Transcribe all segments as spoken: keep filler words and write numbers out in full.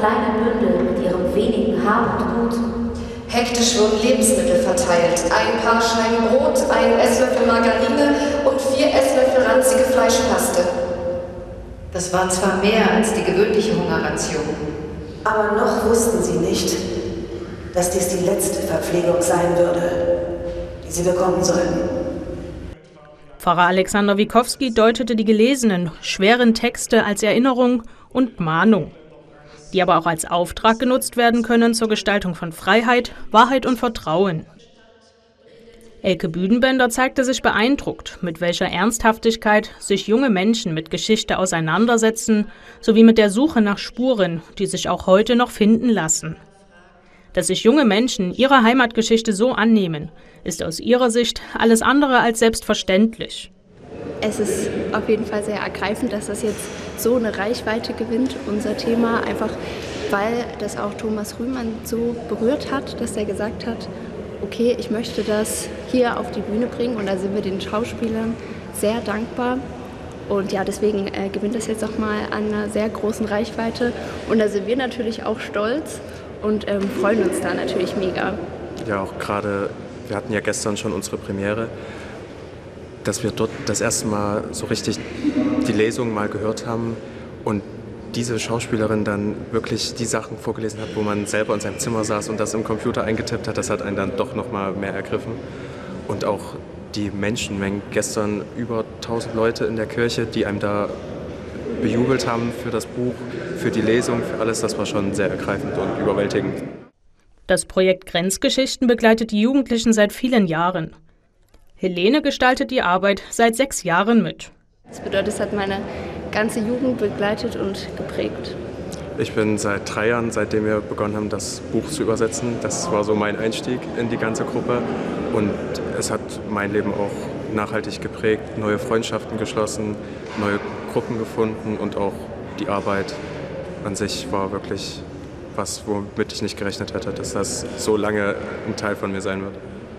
kleine Bündel mit ihrem wenigen Hab und Gut. Hektisch wurden Lebensmittel verteilt. Ein paar Scheiben Brot, ein Esslöffel Margarine und vier Esslöffel ranzige Fleischpaste. Das war zwar mehr als die gewöhnliche Hungerration. Aber noch wussten sie nicht, dass dies die letzte Verpflegung sein würde, die sie bekommen sollten. Pfarrer Alexander Wikowski deutete die gelesenen, schweren Texte als Erinnerung und Mahnung, die aber auch als Auftrag genutzt werden können zur Gestaltung von Freiheit, Wahrheit und Vertrauen. Elke Büdenbender zeigte sich beeindruckt, mit welcher Ernsthaftigkeit sich junge Menschen mit Geschichte auseinandersetzen, sowie mit der Suche nach Spuren, die sich auch heute noch finden lassen. Dass sich junge Menschen ihrer Heimatgeschichte so annehmen, ist aus ihrer Sicht alles andere als selbstverständlich. Es ist auf jeden Fall sehr ergreifend, dass das jetzt so eine Reichweite gewinnt, unser Thema, einfach weil das auch Thomas Rühmann so berührt hat, dass er gesagt hat, okay, ich möchte das hier auf die Bühne bringen, und da sind wir den Schauspielern sehr dankbar. Und ja, deswegen äh, gewinnt das jetzt auch mal an einer sehr großen Reichweite, und da sind wir natürlich auch stolz und ähm, freuen uns da natürlich mega. Ja, auch gerade, wir hatten ja gestern schon unsere Premiere, dass wir dort das erste Mal so richtig die Lesung mal gehört haben und diese Schauspielerin dann wirklich die Sachen vorgelesen hat, wo man selber in seinem Zimmer saß und das im Computer eingetippt hat, das hat einen dann doch noch mal mehr ergriffen. Und auch die Menschenmengen, gestern über tausend Leute in der Kirche, die einem da bejubelt haben für das Buch, für die Lesung, für alles, das war schon sehr ergreifend und überwältigend. Das Projekt Grenzgeschichten begleitet die Jugendlichen seit vielen Jahren. Helene gestaltet die Arbeit seit sechs Jahren mit. Das bedeutet, es hat meine ganze Jugend begleitet und geprägt. Ich bin seit drei Jahren, seitdem wir begonnen haben, das Buch zu übersetzen. Das war so mein Einstieg in die ganze Gruppe. Und es hat mein Leben auch nachhaltig geprägt, neue Freundschaften geschlossen, neue Gruppen gefunden, und auch die Arbeit an sich war wirklich was, womit ich nicht gerechnet hätte, dass das so lange ein Teil von mir sein wird.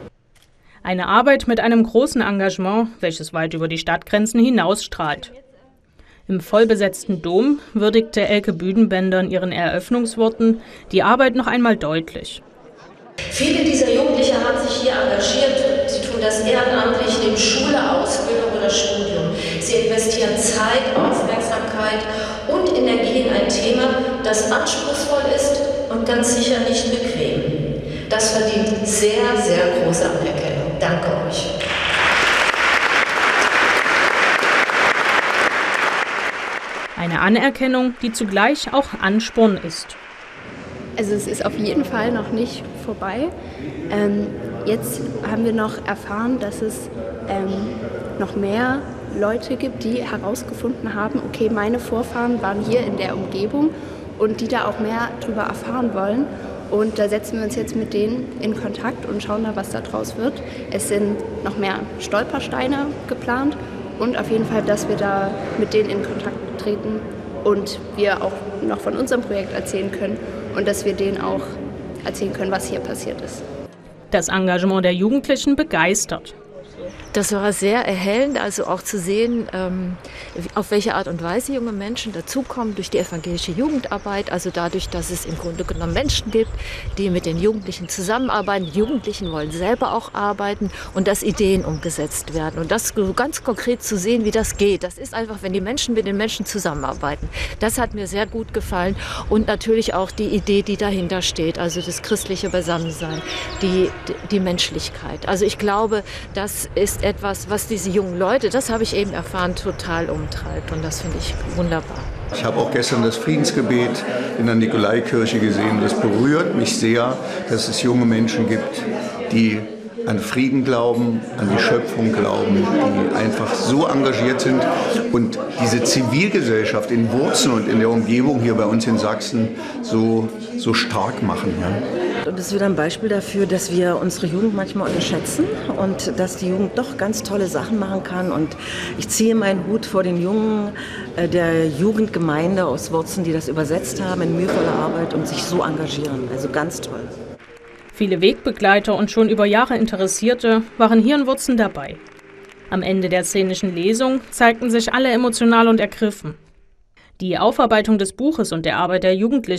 Eine Arbeit mit einem großen Engagement, welches weit über die Stadtgrenzen hinausstrahlt. Im vollbesetzten Dom würdigte Elke Büdenbender in ihren Eröffnungsworten die Arbeit noch einmal deutlich. Viele dieser Jugendlichen haben sich hier engagiert. Sie tun das ehrenamtlich neben Schule, Ausbildung oder Studium. Sie investieren Zeit, Aufmerksamkeit und Energie in ein Thema, das anspruchsvoll ist und ganz sicher nicht bequem. Das verdient sehr, sehr große Anerkennung. Danke euch. Eine Anerkennung, die zugleich auch Ansporn ist. Also es ist auf jeden Fall noch nicht vorbei. Ähm, jetzt haben wir noch erfahren, dass es ähm, noch mehr Leute gibt, die herausgefunden haben, okay, meine Vorfahren waren hier in der Umgebung, und die da auch mehr darüber erfahren wollen. Und da setzen wir uns jetzt mit denen in Kontakt und schauen da, was da draus wird. Es sind noch mehr Stolpersteine geplant, und auf jeden Fall, dass wir da mit denen in Kontakt treten und wir auch noch von unserem Projekt erzählen können und dass wir denen auch erzählen können, was hier passiert ist. Das Engagement der Jugendlichen begeistert. Das war sehr erhellend, also auch zu sehen, ähm, auf welche Art und Weise junge Menschen dazukommen durch die evangelische Jugendarbeit, also dadurch, dass es im Grunde genommen Menschen gibt, die mit den Jugendlichen zusammenarbeiten. Die Jugendlichen wollen selber auch arbeiten und dass Ideen umgesetzt werden. Und das ganz konkret zu sehen, wie das geht, das ist einfach, wenn die Menschen mit den Menschen zusammenarbeiten. Das hat mir sehr gut gefallen, und natürlich auch die Idee, die dahinter steht, also das christliche Beisammensein, die, die Menschlichkeit. Also ich glaube, das ist etwas, was diese jungen Leute, das habe ich eben erfahren, total umtreibt, und das finde ich wunderbar. Ich habe auch gestern das Friedensgebet in der Nikolaikirche gesehen. Das berührt mich sehr, dass es junge Menschen gibt, die an Frieden glauben, an die Schöpfung glauben, die einfach so engagiert sind und diese Zivilgesellschaft in Wurzen und in der Umgebung hier bei uns in Sachsen so, so stark machen. Ja. Und das ist wieder ein Beispiel dafür, dass wir unsere Jugend manchmal unterschätzen und dass die Jugend doch ganz tolle Sachen machen kann. Und ich ziehe meinen Hut vor den Jungen der Jugendgemeinde aus Wurzen, die das übersetzt haben in mühevoller Arbeit und sich so engagieren. Also ganz toll. Viele Wegbegleiter und schon über Jahre Interessierte waren hier in Wurzen dabei. Am Ende der szenischen Lesung zeigten sich alle emotional und ergriffen. Die Aufarbeitung des Buches und der Arbeit der Jugendlichen